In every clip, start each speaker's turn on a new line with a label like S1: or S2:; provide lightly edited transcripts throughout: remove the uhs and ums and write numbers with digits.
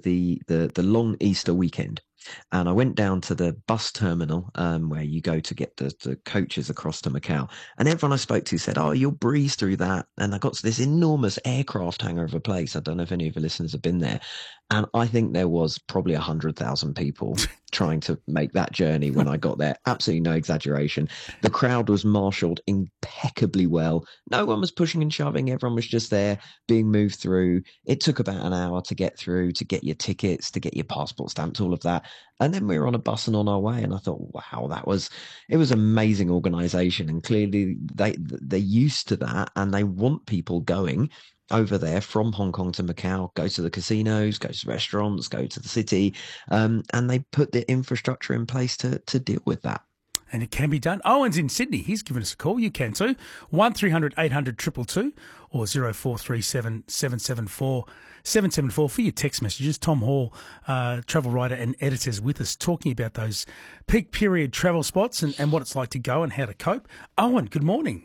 S1: the long Easter weekend. And I went down to the bus terminal where you go to get the coaches across to Macau. And everyone I spoke to said, "Oh, you'll breeze through that." And I got to this enormous aircraft hangar of a place. I don't know if any of your listeners have been there. And I think there was probably 100,000 people trying to make that journey when I got there. Absolutely no exaggeration. The crowd was marshaled impeccably well. No one was pushing and shoving. Everyone was just there being moved through. It took about an hour to get through, to get your tickets, to get your passport stamped, all of that. And then we were on a bus and on our way. And I thought, wow, it was amazing organization. And clearly they're used to that and they want people going over there from Hong Kong to Macau, go to the casinos, go to restaurants, go to the city. And they put the infrastructure in place to deal with that.
S2: And it can be done. Owen's in Sydney. He's given us a call. You can too. 1300 800 222 or 0437 774 774 for your text messages. Tom Hall, travel writer and editor, is with us talking about those peak period travel spots and what it's like to go and how to cope. Owen, good morning.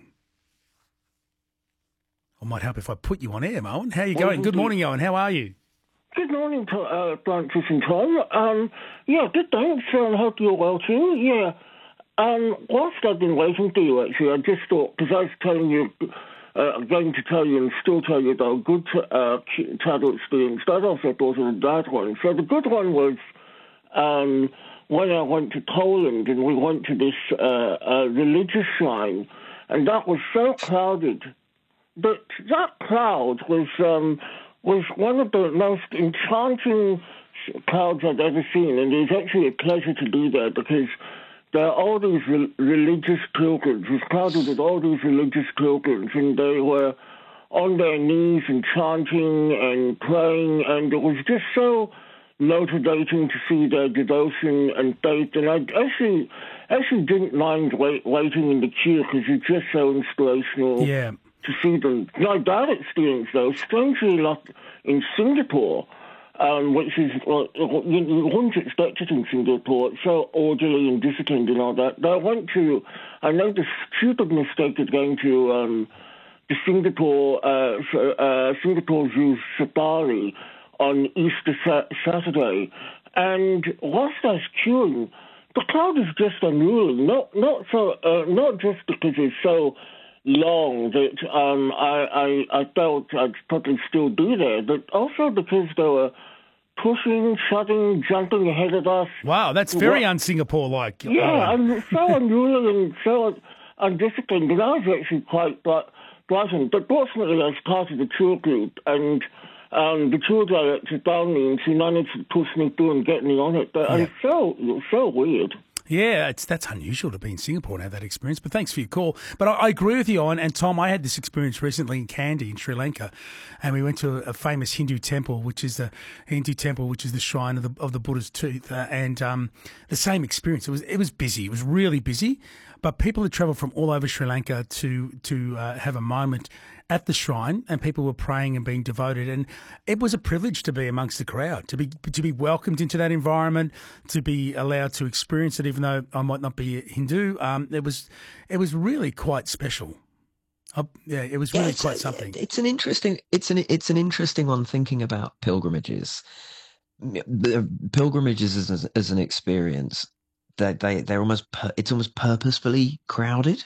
S2: I might help if I put you on air, Owen. How are you going? Good morning, Owen. How are you?
S3: Good morning, Francis and Tom. Yeah, good, thanks. I hope you're well too. Yeah. Whilst I've been waiting for you, actually, I just thought, because I was telling you, going to tell you and still tell you about a good travel experience, I also thought of a bad one. So the good one was when I went to Poland and we went to this religious shrine, and that was so crowded. But that crowd was one of the most enchanting crowds I've ever seen, and it was actually a pleasure to be there because there are all these religious pilgrims. It was crowded with all these religious pilgrims, and they were on their knees and chanting and praying, and it was just so motivating to see their devotion and faith. And I actually didn't mind waiting in the queue because it's just so inspirational.
S2: Yeah.
S3: To see them. Like that experience, though, strangely enough, in Singapore, which is, you wouldn't expect it in Singapore, it's so orderly and disciplined and all that. I made the stupid mistake of going to the Singapore Zoo Safari on Easter Saturday, and whilst I was queuing, the crowd is just unruly. Not just because it's so long that I felt I'd probably still be there, but also because they were pushing, shoving, jumping ahead of us.
S2: Wow, that's very un-Singapore-like.
S3: Yeah, and so unruly and so undisciplined, and I was actually quite frightened. But fortunately, I was part of the tour group, and the tour director found me, and she managed to push me through and get me on it. But it was so weird.
S2: Yeah, that's unusual to be in Singapore and have that experience, but thanks for your call. But I agree with you, Owen, and Tom, I had this experience recently in Kandy in Sri Lanka, and we went to a famous Hindu temple, which is the shrine of the Buddha's tooth, and the same experience. It was busy. It was really busy, but people had travelled from all over Sri Lanka to have a moment at the shrine, and people were praying and being devoted, and it was a privilege to be amongst the crowd, to be welcomed into that environment, to be allowed to experience it, even though I might not be a Hindu. It was really quite special. It was really quite something.
S1: It's an interesting one thinking about pilgrimages. Pilgrimages as an experience, they're almost purposefully crowded.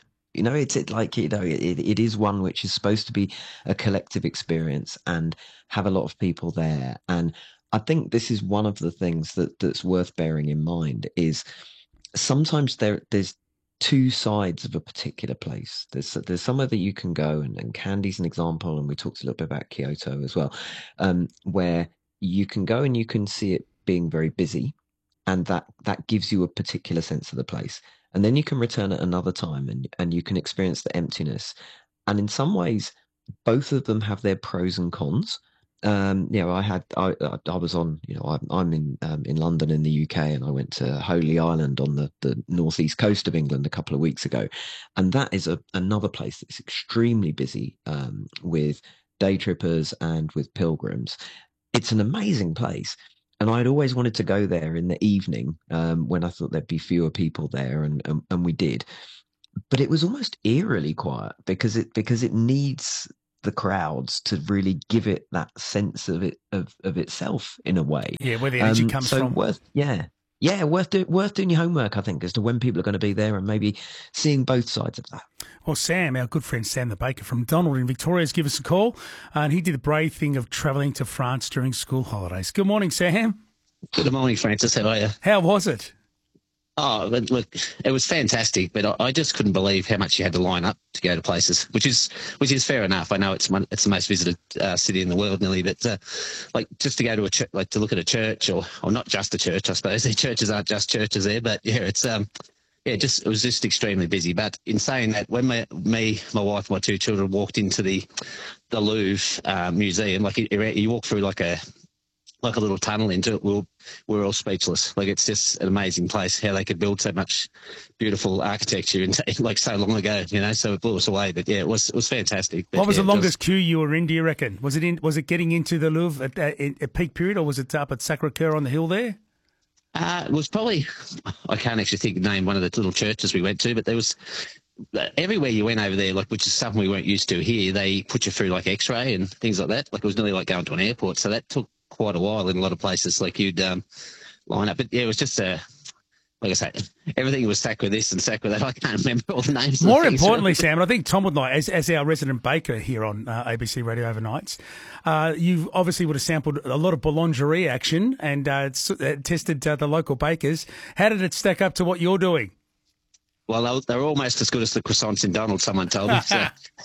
S1: It is one which is supposed to be a collective experience and have a lot of people there. And I think this is one of the things that's worth bearing in mind is sometimes there's two sides of a particular place. There's somewhere that you can go, and Kandy's an example, and we talked a little bit about Kyoto as well, where you can go and you can see it being very busy, and that gives you a particular sense of the place. And then you can return at another time and you can experience the emptiness. And in some ways, both of them have their pros and cons. I was on, I'm in London in the UK, and I went to Holy Island on the northeast coast of England a couple of weeks ago. And that is another place that's extremely busy with day trippers and with pilgrims. It's an amazing place. And I'd always wanted to go there in the evening when I thought there'd be fewer people there, and we did. But it was almost eerily quiet because it needs the crowds to really give it that sense of itself in a way.
S2: Yeah, where the energy comes from.
S1: Worth doing your homework, I think, as to when people are going to be there and maybe seeing both sides of that.
S2: Well, Sam, our good friend Sam the Baker from Donald in Victoria, has given us a call, and he did the brave thing of travelling to France during school holidays. Good morning, Sam.
S4: Good morning, Francis. How are you?
S2: How was it?
S4: Oh, look, it was fantastic, but I just couldn't believe how much you had to line up to go to places, which is fair enough. I know it's the most visited city in the world, nearly, but like just to go to to look at a church, or not just a church, I suppose. The churches aren't just churches there, but yeah, it's it was just extremely busy. But in saying that, when my wife, my two children walked into the Louvre museum, like you walk through like a little tunnel into it, we're all speechless. Like, it's just an amazing place, how they could build so much beautiful architecture like so long ago, so it blew us away. But yeah, it was fantastic. But,
S2: what was the longest queue you were in, do you reckon? Was it getting into the Louvre at peak period, or was it up at Sacre-Cœur on the hill there?
S4: It was probably, I can't actually name one of the little churches we went to, but there was, everywhere you went over there, like, which is something we weren't used to here, they put you through like X-ray and things like that. Like, it was nearly like going to an airport. So that took quite a while in a lot of places. Like, you'd line up. But yeah, it was just like I say, everything was sacked with this and sacked with that. I can't remember all the names.
S2: More importantly, Sam, and I think Tom would like, as our resident baker here on ABC Radio Overnights, you obviously would have sampled a lot of boulangerie action and tested the local bakers. How did it stack up to what you're doing?
S4: Well, they were almost as good as the croissants in Donald, someone told me. So.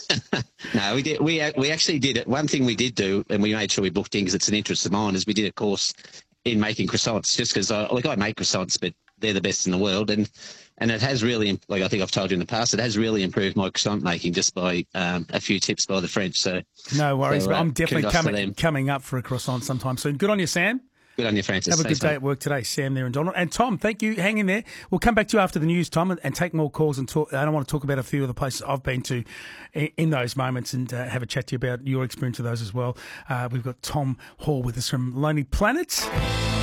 S4: No, we did. We actually did it. One thing we did do, and we made sure we booked in because it's an interest of mine, is we did a course in making croissants, just because I make croissants, but they're the best in the world. And it has really, like I think I've told you in the past, it has really improved my croissant making just by a few tips by the French. So
S2: no worries, but I'm definitely coming up for a croissant sometime soon. Good on you, Sam.
S4: Good on you, Francis.
S2: Have a good day at work today, Sam there in Donald. And Tom, thank you. Hang in there. We'll come back to you after the news, Tom, and take more calls and talk. I don't want to talk about a few of the places I've been to in those moments and have a chat to you about your experience of those as well. We've got Tom Hall with us from Lonely Planet.